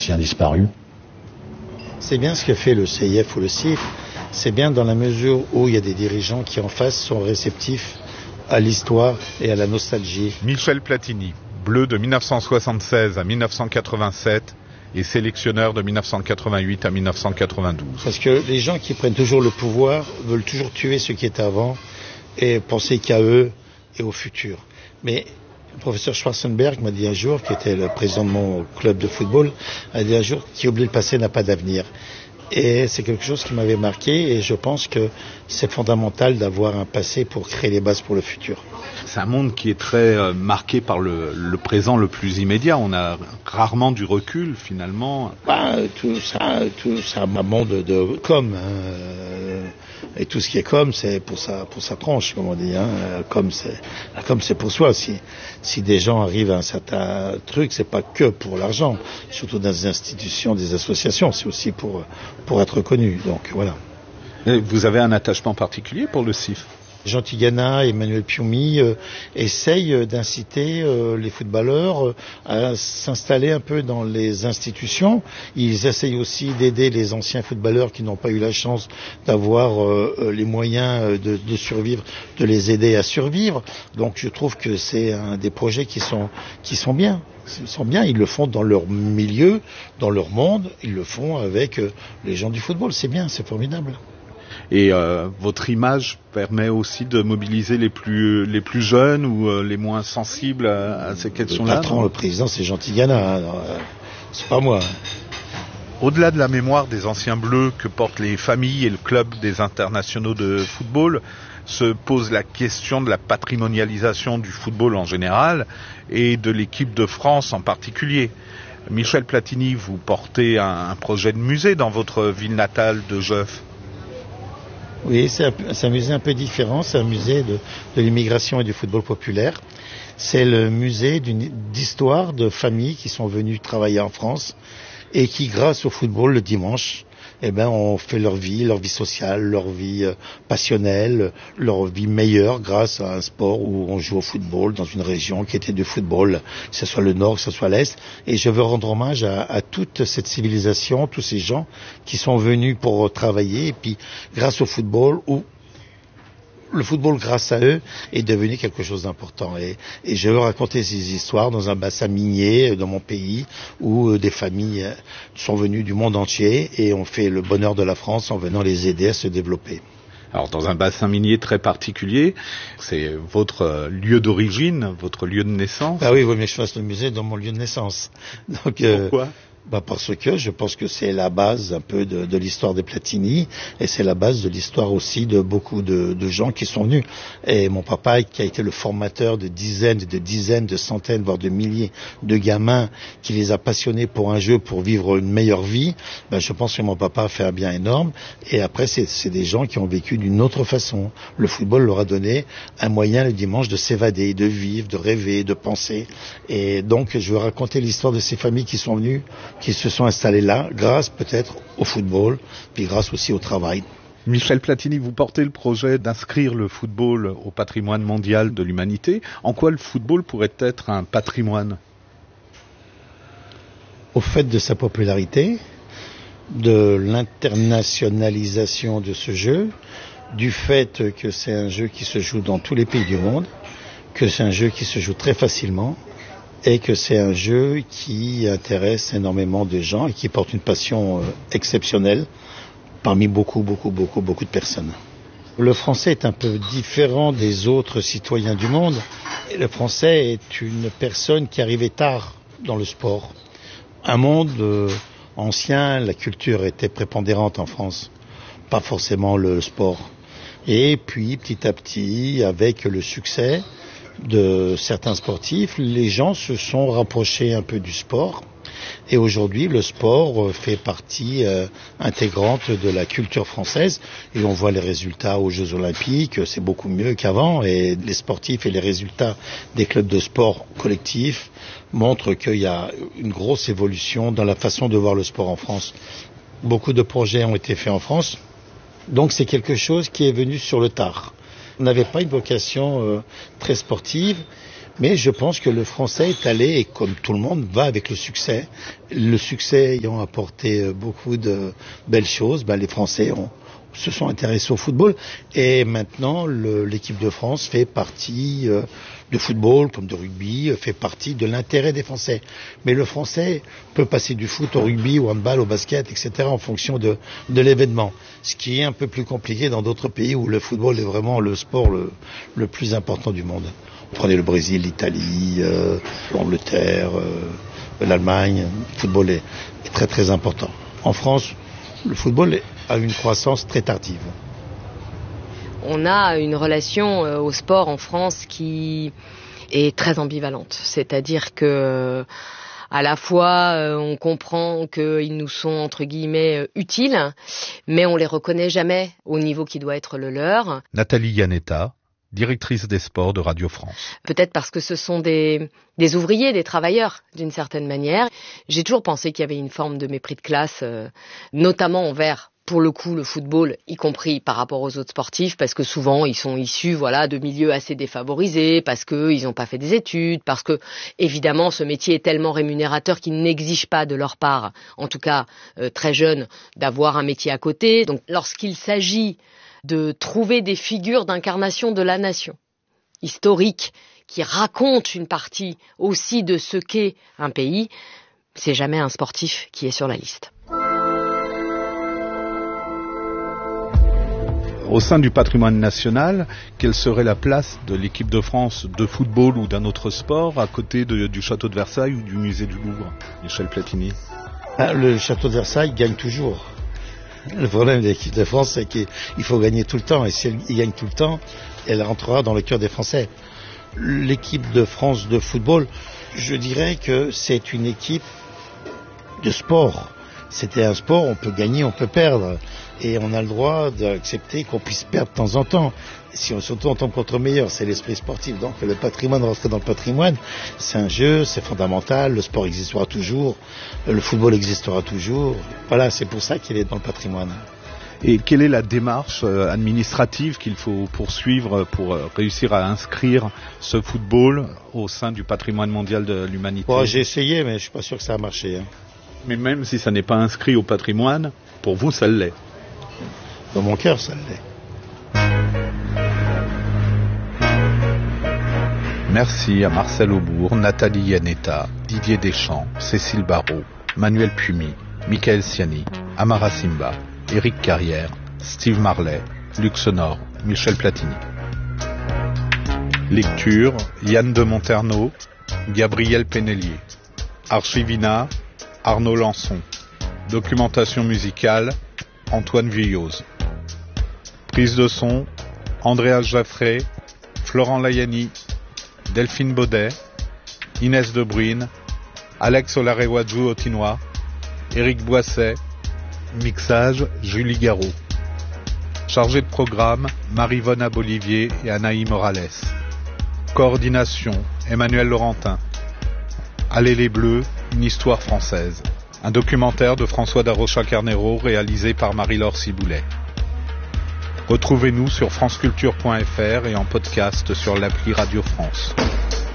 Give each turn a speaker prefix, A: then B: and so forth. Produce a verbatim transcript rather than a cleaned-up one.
A: Chien disparu.
B: C'est bien ce que fait le C I F ou le C I F. C'est bien dans la mesure où il y a des dirigeants qui en face sont réceptifs à l'histoire et à la nostalgie.
C: Michel Platini, bleu de dix-neuf cent soixante-seize à dix-neuf cent quatre-vingt-sept et sélectionneur de dix-neuf cent quatre-vingt-huit à dix-neuf cent quatre-vingt-douze.
B: Parce que les gens qui prennent toujours le pouvoir veulent toujours tuer ceux qui étaient avant et penser qu'à eux et au futur. Mais le professeur Schwarzenberg m'a dit un jour, qui était le président de mon club de football, a dit un jour, qui oublie le passé n'a pas d'avenir. Et c'est quelque chose qui m'avait marqué et je pense que c'est fondamental d'avoir un passé pour créer les bases pour le futur.
D: C'est un monde qui est très euh, marqué par le, le présent le plus immédiat. On a rarement du recul finalement.
B: Bah, tout ça, tout ça, un monde de com. Hein, et tout ce qui est com, c'est pour sa pour sa tranche, comme on dit. Hein. Comme c'est la com, c'est pour soi. Si si des gens arrivent à un certain truc, c'est pas que pour l'argent. Surtout dans des institutions, des associations, c'est aussi pour pour être connu. Donc voilà.
D: Et vous avez un attachement particulier pour le C I F ?
B: Jean Tigana et Emmanuel Pioumi euh, essayent euh, d'inciter euh, les footballeurs euh, à s'installer un peu dans les institutions. Ils essayent aussi d'aider les anciens footballeurs qui n'ont pas eu la chance d'avoir euh, les moyens de, de survivre, de les aider à survivre. Donc je trouve que c'est un des projets qui sont, qui sont bien. Ils sont bien, ils le font dans leur milieu, dans leur monde, ils le font avec euh, les gens du football. C'est bien, c'est formidable.
D: Et euh, votre image permet aussi de mobiliser les plus les plus jeunes ou euh, les moins sensibles à, à ces questions-là.
B: Le patron, le président, c'est Jean Tigana, hein, c'est pas moi.
C: Au-delà de la mémoire des anciens bleus que portent les familles et le club des internationaux de football, se pose la question de la patrimonialisation du football en général et de l'équipe de France en particulier. Michel Platini, vous portez un, un projet de musée dans votre ville natale de Jeuf.
B: Oui, c'est un, c'est un musée un peu différent, c'est un musée de, de l'immigration et du football populaire. C'est le musée d'une, d'histoire de familles qui sont venues travailler en France et qui, grâce au football le dimanche, eh ben, ont fait leur vie, leur vie sociale, leur vie euh, passionnelle, leur vie meilleure grâce à un sport où on joue au football dans une région qui était du football, que ce soit le nord, que ce soit l'est. Et je veux rendre hommage à, à toute cette civilisation, tous ces gens qui sont venus pour travailler et puis grâce au football où le football, grâce à eux, est devenu quelque chose d'important. Et, et je veux raconter ces histoires dans un bassin minier, dans mon pays, où euh, des familles euh, sont venues du monde entier et ont fait le bonheur de la France en venant les aider à se développer.
D: Alors, dans un bassin minier très particulier, c'est votre lieu d'origine, votre lieu de naissance.
B: Ah oui, oui, mais je fasse le musée dans mon lieu de naissance. Donc, euh,
D: pourquoi ?
B: Bah parce que je pense que c'est la base un peu de, de l'histoire des Platini et c'est la base de l'histoire aussi de beaucoup de, de gens qui sont venus. Et mon papa, qui a été le formateur de dizaines, de dizaines, de centaines, voire de milliers de gamins, qui les a passionnés pour un jeu, pour vivre une meilleure vie, ben je pense que mon papa a fait un bien énorme. Et après, c'est, c'est des gens qui ont vécu d'une autre façon. Le football leur a donné un moyen le dimanche de s'évader, de vivre, de rêver, de penser. Et donc, je veux raconter l'histoire de ces familles qui sont venues, qui se sont installés là, grâce peut-être au football, puis grâce aussi au travail.
D: Michel Platini, vous portez le projet d'inscrire le football au patrimoine mondial de l'humanité. En quoi le football pourrait être un patrimoine ?
B: Au fait de sa popularité, de l'internationalisation de ce jeu, du fait que c'est un jeu qui se joue dans tous les pays du monde, que c'est un jeu qui se joue très facilement, et que c'est un jeu qui intéresse énormément de gens et qui porte une passion euh, exceptionnelle parmi beaucoup, beaucoup, beaucoup, beaucoup de personnes. Le français est un peu différent des autres citoyens du monde. Et le français est une personne qui arrivait tard dans le sport. Un monde euh, ancien, la culture était prépondérante en France, pas forcément le sport. Et puis, petit à petit, avec le succès de certains sportifs, les gens se sont rapprochés un peu du sport et aujourd'hui le sport fait partie euh, intégrante de la culture française et on voit les résultats aux Jeux Olympiques, c'est beaucoup mieux qu'avant et les sportifs et les résultats des clubs de sport collectifs montrent qu'il y a une grosse évolution dans la façon de voir le sport en France. Beaucoup de projets ont été faits en France, donc c'est quelque chose qui est venu sur le tard. On n'avait pas une vocation euh, très sportive, Mais je pense que le Français est allé, et comme tout le monde, va avec le succès. Le succès ayant apporté beaucoup de belles choses, ben les Français ont, se sont intéressés au football. Et maintenant, le, l'équipe de France fait partie euh, de football, comme de rugby, fait partie de l'intérêt des Français. Mais le Français peut passer du foot au rugby, au handball, au basket, et cetera en fonction de, de l'événement. Ce qui est un peu plus compliqué dans d'autres pays où le football est vraiment le sport le, le plus important du monde. Prenez le Brésil, l'Italie, euh, l'Angleterre, euh, l'Allemagne. Le football est, est très très important. En France, le football a une croissance très tardive.
A: On a une relation euh, au sport en France qui est très ambivalente. C'est-à-dire que à la fois euh, on comprend qu'ils nous sont entre guillemets euh, utiles, mais on les reconnaît jamais au niveau qui doit être le leur.
D: Nathalie Iannetta, directrice des sports de Radio France.
A: Peut-être parce que ce sont des, des ouvriers, des travailleurs, d'une certaine manière. J'ai toujours pensé qu'il y avait une forme de mépris de classe, euh, notamment envers, pour le coup, le football, y compris par rapport aux autres sportifs, parce que souvent, ils sont issus, voilà, de milieux assez défavorisés, parce qu'ils n'ont pas fait des études, parce que, évidemment, ce métier est tellement rémunérateur qu'il n'exige pas de leur part, en tout cas, euh, très jeunes, d'avoir un métier à côté. Donc, lorsqu'il s'agit de trouver des figures d'incarnation de la nation, historiques, qui racontent une partie aussi de ce qu'est un pays, c'est jamais un sportif qui est sur la liste.
D: Au sein du patrimoine national, quelle serait la place de l'équipe de France de football ou d'un autre sport à côté de, du château de Versailles ou du musée du Louvre, Michel Platini?
B: Ah, le château de Versailles gagne toujours. Le problème de l'équipe de France, c'est qu'il faut gagner tout le temps. Et si elle gagne tout le temps, elle rentrera dans le cœur des Français. L'équipe de France de football, je dirais que c'est une équipe de sport. C'était un sport, on peut gagner, on peut perdre. Et on a le droit d'accepter qu'on puisse perdre de temps en temps. Si on, surtout en tant contre meilleur, c'est l'esprit sportif. Donc le patrimoine, rentrer dans le patrimoine, c'est un jeu, c'est fondamental. Le sport existera toujours, le football existera toujours. Voilà, c'est pour ça qu'il est dans le patrimoine.
D: Et quelle est la démarche administrative qu'il faut poursuivre pour réussir à inscrire ce football au sein du patrimoine mondial de l'humanité?
B: Bon, j'ai essayé, mais je suis pas sûr que ça a marché. Hein.
D: Mais même si ça n'est pas inscrit au patrimoine, pour vous, ça l'est.
B: Dans mon cœur, ça l'est.
D: Merci à Marcel Aubourg, Nathalie Iannetta, Didier Deschamps, Cécile Barrault, Manuel Pumy, Michael Siani, Amara Simba, Éric Carrière, Steve Marley, Luc Sonor, Michel Platini. Lecture, Yann de Monterneau, Gabriel Pénélier. Archivina, Arnaud Lançon. Documentation musicale, Antoine Vuilloz. Prise de son, Andréa Jaffré, Florent Layani, Delphine Baudet, Inès De Bruyne, Alex Olarewaju Otinois, Éric Boisset. Mixage, Julie Garot. Chargé de programme, Marie-Vonne Abolivier et Anaï Morales. Coordination, Emmanuel Laurentin. Allez les Bleus, une histoire française. Un documentaire de François Darocha-Carnero réalisé par Marie-Laure Ciboulet. Retrouvez-nous sur franceculture point f r et en podcast sur l'appli Radio France.